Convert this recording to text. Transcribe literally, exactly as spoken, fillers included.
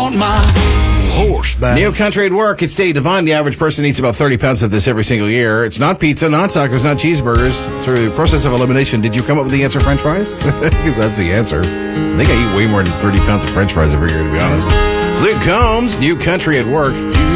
want my horse back. New Country at Work. It's Dave Devine. The average person eats about thirty pounds of this every single year. It's not pizza, not tacos, not cheeseburgers. Through the process of elimination, did you come up with the answer French fries? Because that's the answer. I think I eat way more than thirty pounds of French fries every year, to be honest. Luke Combs, New Country at Work.